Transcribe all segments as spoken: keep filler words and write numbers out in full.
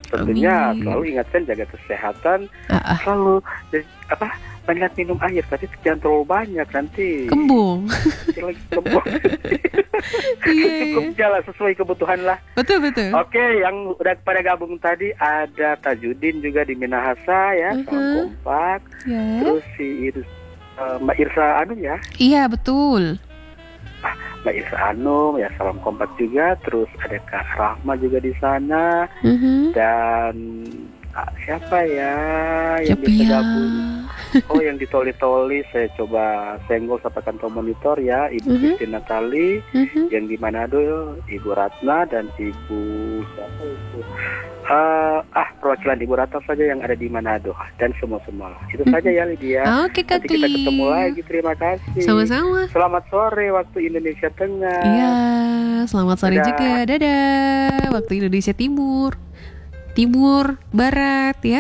tentunya Amin. selalu ingatkan jaga kesehatan, Ah, ah. selalu dan, apa banyak minum air, tapi jangan terlalu banyak nanti Kembung. lagi kembung. Iya, Cukupnya lah sesuai kebutuhan lah. betul betul. Oke, yang udah pada gabung tadi ada Tajudin juga di Minahasa ya, Uh-huh. salam kompak. Ya. Terus si Iris, uh, Mbak Irsa Anum ya, Iya betul. Mbak Irsa Anum ya, salam kompak juga. Terus ada Kak Rahma juga di sana Mhm. dan ah, siapa ya yang Siapa bisa ya? gabung? Oh, yang ditoli-toli saya coba senggol sampai kantong monitor ya, Ibu Mhm. Christine Natali. Mhm. Yang di Manado Ibu Ratna dan Ibu siapa itu uh, ah perwakilan Ibu Ratna saja yang ada di Manado dan semua-semua itu Mhm. saja ya Lydia. Oke Kak Nanti kita Cliff. ketemu lagi, terima kasih. Sama-sama. Selamat sore waktu Indonesia Tengah. Iya, selamat sore Dadah. juga. Dadah. Waktu Indonesia Timur. Timur, Barat ya.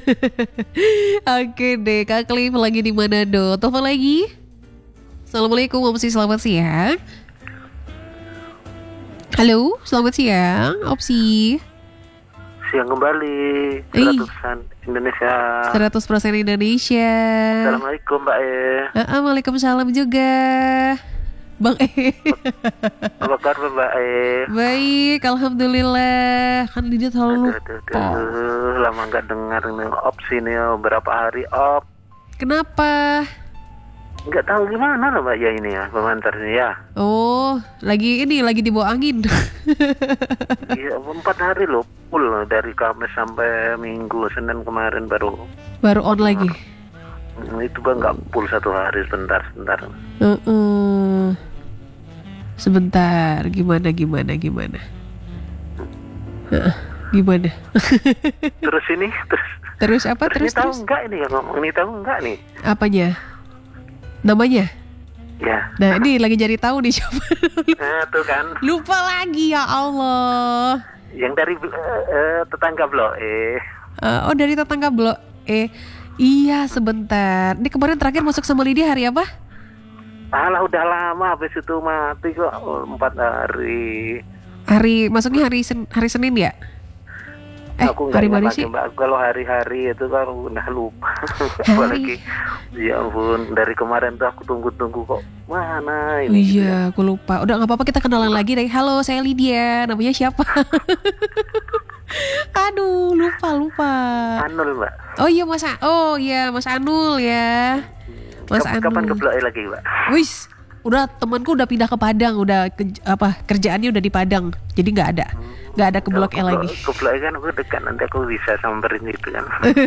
Oke deh, Kak Cliff lagi di Manado. Telepon lagi. Assalamualaikum, Opsi, selamat siang. Halo, selamat siang, Opsi. Siang kembali, Ih. seratus persen Indonesia. seratus persen Indonesia. Assalamualaikum Mbak E. Ah, ah, Waalaikumsalam juga. Bang E. Apa kabar Mbak E? Baik, alhamdulillah. Kan Lydia terlalu Aduh, aduh, lupa. aduh, lama nggak dengar ini opsi nih, oh, berapa hari op. Kenapa? Nggak tahu gimana loh Mbak ya ini ya, pemantarnya ya. Oh, lagi ini lagi dibawa angin. Iya, empat hari loh, full loh, dari Kamis sampai Minggu, Senin kemarin baru. Baru on lagi. Hmm, itu bang nggak full satu hari, sebentar sebentar. Uh-uh. Sebentar, gimana gimana gimana? Uh, gimana? Terus ini, terus, Terus apa? terus, Terus ini tahu terus? nggak ini yang ngomong ini tahu nggak nih? Apanya? Namanya? Ya, Nah, ini lagi jadi tahu nih siapa. nah, tuh kan, Lupa lagi ya Allah. yang dari eh, eh, tetangga Blok eh. Uh, oh, dari tetangga Blok. Eh, iya sebentar. Ini kemarin terakhir masuk sama Lydia hari apa? Alah udah lama habis itu mati kok, oh, empat hari. Hari masuknya hari sen, hari Senin ya? Eh, Aku nggak hari ingat mana lagi sih? Mbak. Kalau hari-hari itu kan udah lupa. Hari. Apalagi ya ampun, dari kemarin tuh aku tunggu-tunggu kok mana Oh ini. gitu ya. iya, aku lupa. Udah nggak apa-apa, kita kenalan lagi deh. Halo, saya Lydia. Namanya siapa? Aduh, lupa lupa. Anul Mbak. Oh iya Mas. A- Oh iya Mas Anul ya. Mas Kap- Anul. Kapan ke Blok E lagi Mbak? Wis, udah temanku udah pindah ke Padang, udah ke, apa kerjaannya udah di Padang, jadi nggak ada, nggak ada ke Blok E lagi. Ke Blok E kan aku dekat, nanti aku bisa samperin itu kan.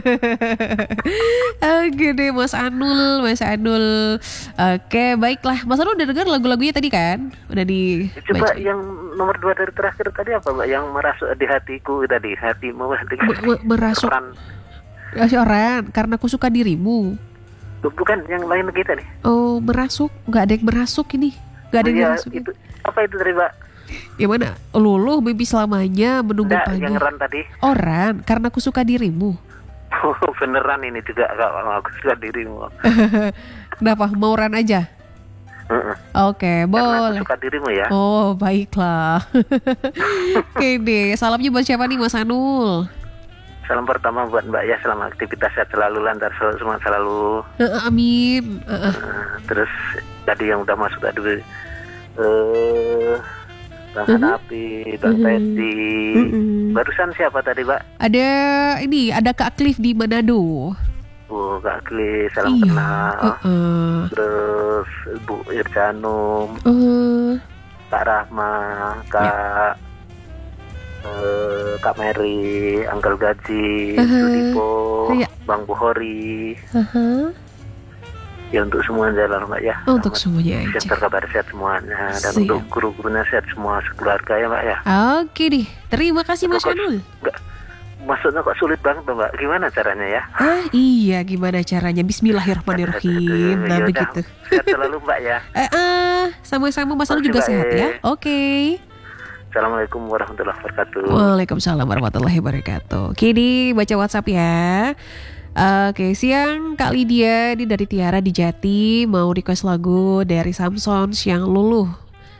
Oke deh Mas Anul, Mas Anul. Oke baiklah, Mas Anul udah dengar lagu-lagunya tadi kan? Udah di Coba baca. yang nomor dua dari terakhir tadi apa Mbak? Yang merasuk di hatiku tadi, hatimu hati. Me- me- merasuk Peran. kasih orang karena aku suka dirimu. Bukan yang lain kita nih. Oh merasuk, nggak ada yang merasuk ini, nggak ada yang Iya, merasuk. itu apa itu dari Mbak? Gimana? Luluh mimpi selamanya menunggu Enggak, pagi. yang ran tadi. Orang karena aku suka dirimu. Oh, beneran ini juga kalau aku suka dirimu. Kenapa? Mau ran aja? Heeh. Oke, Karena boleh. aku suka dirimu ya. Oh, baiklah. Oke deh, salamnya buat siapa nih Mas Anul? Salam pertama buat Mbak ya, selamat aktivitas sehat selalu, lancar selalu, semangat selalu. Uh, amin. Uh, uh. Nah, terus tadi yang udah masuk tadi eh Bang Mhm. Hanapi, Bang Mhm. Teddy. Mm-mm. Barusan siapa tadi Mbak? Ada ini, ada Kak Cliff di Manado. Oh, Kak Kli, salam Iya. kenal. Uh, uh. Terus Bu Irjanum, Uh, Kak Rahma, Kak eh, Kak Mary, Uncle Gaji, Uh-huh. Sudipo, Iya. Bang Buhori. uh-huh. Ya untuk semua jalan Mbak ya. Oh, untuk Selamat semuanya siap aja. berkabar sehat semuanya, dan Siap. untuk guru-gurunya sehat semua sekeluarga ya Mbak ya. Oke deh, terima kasih Mas Kok- Anul. Enggak, maksudnya kok sulit banget Mbak. Gimana caranya ya? Ah iya, gimana caranya? Bismillahirrahmanirrahim. Nah Ya udah, begitu. sehat selalu Mbak ya. Eh, eh, sama-sama Mas Anul Makasih, juga Mbak sehat E. ya. Oke. Assalamualaikum warahmatullahi wabarakatuh. Waalaikumsalam warahmatullahi wabarakatuh. Kini baca WhatsApp ya. Oke, siang Kak Lydia, ini dari Tiara di Jati, mau request lagu dari Samsons yang luluh.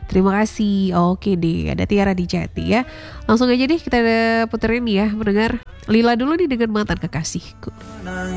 Terima kasih. Oke deh, ada Tiara di Jati ya. Langsung aja deh kita puterin ya, mendengar Lila dulu nih dengan Mantan Kekasihku.